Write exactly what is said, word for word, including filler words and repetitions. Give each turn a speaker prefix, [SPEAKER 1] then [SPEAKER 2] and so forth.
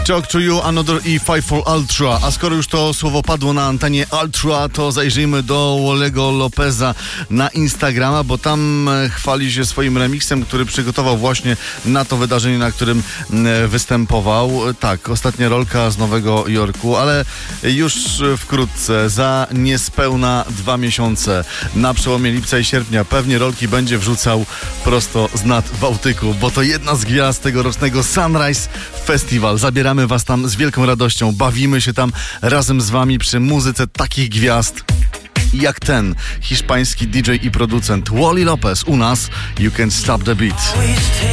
[SPEAKER 1] Talk to You, Another E pięć for Ultra. A skoro już to słowo padło na antenie Ultra, to zajrzyjmy do Wolego Lopeza na Instagrama, bo tam chwali się swoim remixem, który przygotował właśnie na to wydarzenie, na którym występował. Tak, ostatnia rolka z Nowego Jorku, ale już wkrótce, za niespełna dwa miesiące, na przełomie lipca i sierpnia, pewnie rolki będzie wrzucał prosto z nad Bałtyku, bo to jedna z gwiazd tegorocznego Sunrise Festival. Zabieramy was tam z wielką radością, bawimy się tam razem z wami przy muzyce takich gwiazd jak ten hiszpański D J i producent Wally Lopez u nas. You Can't Stop the Beat.